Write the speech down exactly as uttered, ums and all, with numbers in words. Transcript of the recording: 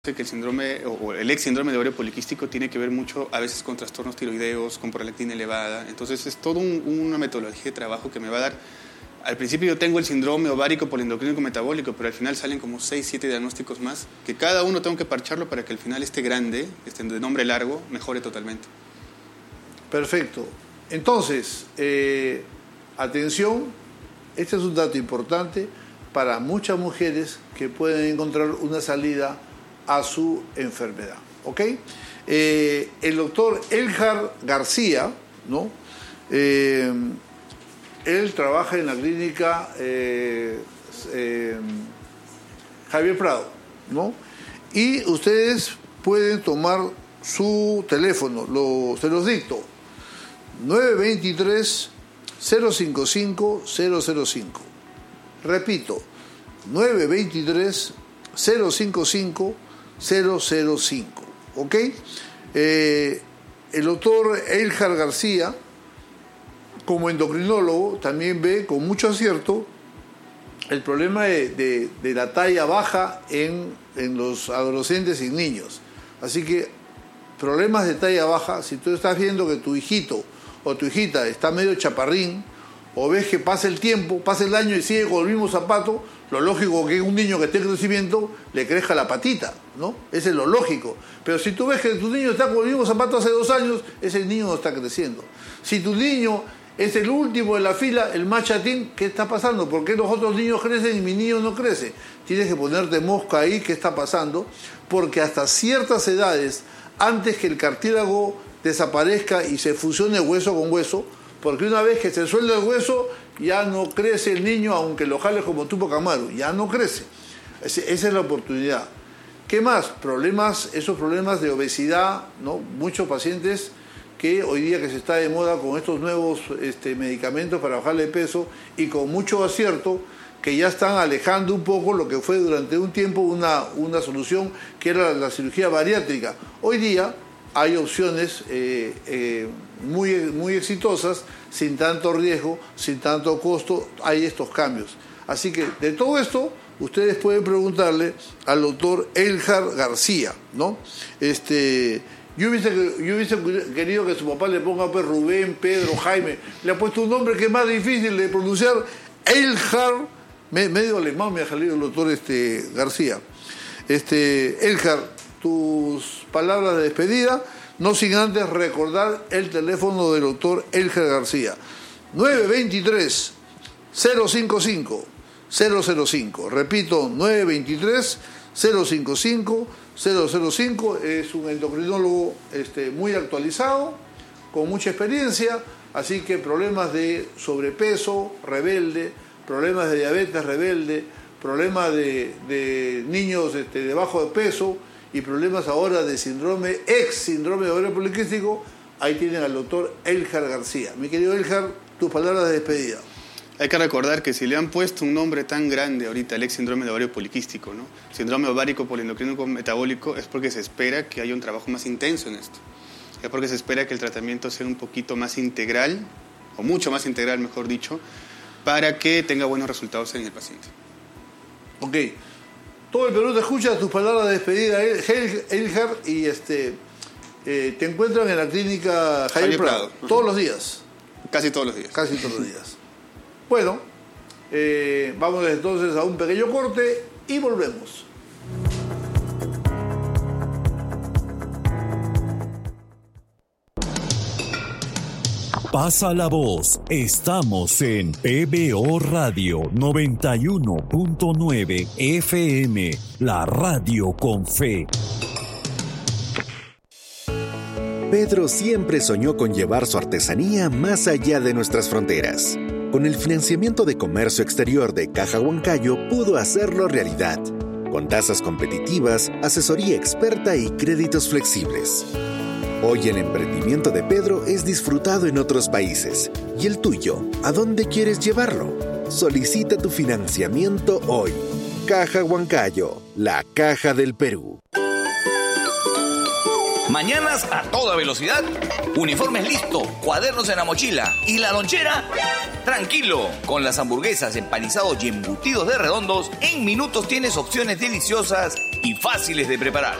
que el síndrome o el ex síndrome de ovario poliquístico tiene que ver mucho a veces con trastornos tiroideos, con prolactina elevada. Entonces es toda un, una metodología de trabajo que me va a dar. Al principio yo tengo el síndrome ovárico poliendocrínico metabólico, pero al final salen como seis, siete diagnósticos más, que cada uno tengo que parcharlo para que al final este grande, este de nombre largo, mejore totalmente. Perfecto. Entonces, eh, atención, este es un dato importante para muchas mujeres que pueden encontrar una salida a su enfermedad, ¿ok? Eh, el doctor Elhar García, ¿no? Eh, él trabaja en la clínica eh, eh, Javier Prado, ¿no? Y ustedes pueden tomar su teléfono, lo, se los dicto, nueve dos tres, cero cinco cinco, cero cero cinco. Repito, nueve dos tres, cero cinco cinco, cero cero cinco, ¿ok? Eh, el doctor Elhar García, como endocrinólogo, también ve con mucho acierto el problema de, de, de la talla baja en, en los adolescentes y niños. Así que problemas de talla baja, si tú estás viendo que tu hijito o tu hijita está medio chaparrín, o ves que pasa el tiempo, pasa el año y sigue con el mismo zapato, lo lógico que un niño que esté en crecimiento le crezca la patita, ¿no? Ese es lo lógico. Pero si tú ves que tu niño está con el mismo zapato hace dos años, ese niño no está creciendo. Si tu niño es el último de la fila, el más chatín, ¿qué está pasando? ¿Por qué los otros niños crecen y mi niño no crece? Tienes que ponerte mosca ahí, ¿qué está pasando? Porque hasta ciertas edades, antes que el cartílago desaparezca y se fusione hueso con hueso, porque una vez que se suelda el hueso, ya no crece el niño, aunque lo jales como Tupac Amaru, ya no crece. Esa es la oportunidad. ¿Qué más? Problemas, esos problemas de obesidad, ¿no? Muchos pacientes que hoy día que se está de moda con estos nuevos este, medicamentos para bajarle peso y con mucho acierto, que ya están alejando un poco lo que fue durante un tiempo una, una solución que era la cirugía bariátrica. Hoy día hay opciones eh, eh, muy, muy exitosas, sin tanto riesgo, sin tanto costo, hay estos cambios. Así que de todo esto, ustedes pueden preguntarle al doctor Elhar García, ¿no? Este, yo, hubiese, yo hubiese querido que su papá le ponga pues, Rubén, Pedro, Jaime, le ha puesto un nombre que es más difícil de pronunciar, Elhar, medio alemán me ha salido el doctor este, García. Este, Elhar, tus palabras de despedida, no sin antes recordar el teléfono del doctor Elhar García, nueve dos tres, cero cinco cinco, cero cero cinco. Repito, nueve dos tres, cero cinco cinco, cero cero cinco. Es un endocrinólogo este, muy actualizado, con mucha experiencia, así que problemas de sobrepeso, rebelde, problemas de diabetes, rebelde, problemas de, de niños este, de bajo de peso, y problemas ahora de síndrome, ex síndrome de ovario poliquístico, ahí tienen al doctor Elhar García. Mi querido Elhar, tus palabras de despedida. Hay que recordar que si le han puesto un nombre tan grande ahorita, el ex síndrome de ovario poliquístico, ¿no? Síndrome ovárico poliendocrínico metabólico, es porque se espera que haya un trabajo más intenso en esto. Es porque se espera que el tratamiento sea un poquito más integral, o mucho más integral, mejor dicho, para que tenga buenos resultados en el paciente. Ok. Todo el Perú te escucha, tus palabras de despedida, Elhar, y este, eh, te encuentran en la clínica Javier, Javier Prado, Prado. Todos los días. Casi todos los días. Casi todos los días. Bueno, eh, vamos entonces a un pequeño corte y volvemos. Pasa la voz, estamos en P B O Radio noventa y uno punto nueve F M, la radio con fe. Pedro siempre soñó con llevar su artesanía más allá de nuestras fronteras. Con el financiamiento de comercio exterior de Caja Huancayo pudo hacerlo realidad, con tasas competitivas, asesoría experta y créditos flexibles. Hoy el emprendimiento de Pedro es disfrutado en otros países. ¿Y el tuyo? ¿A dónde quieres llevarlo? Solicita tu financiamiento hoy. Caja Huancayo, la caja del Perú. Mañanas a toda velocidad, uniformes listo, cuadernos en la mochila y la lonchera. Tranquilo, con las hamburguesas, empanizados y embutidos de Redondos, en minutos tienes opciones deliciosas y fáciles de preparar.